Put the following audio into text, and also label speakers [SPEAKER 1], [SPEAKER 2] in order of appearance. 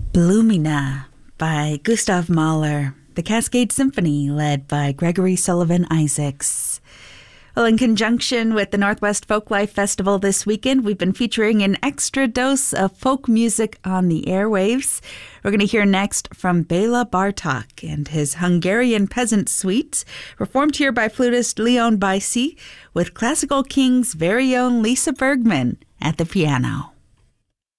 [SPEAKER 1] Blumina by Gustav Mahler, the Cascade Symphony led by Gregory Sullivan Isaacs. Well, in conjunction with the Northwest Folklife Festival this weekend, we've been featuring an extra dose of folk music on the airwaves. We're going to hear next from Bela Bartok and his Hungarian Peasant Suite, performed here by flutist Leon Bajcsy, with Classical King's very own Lisa Bergman at the piano.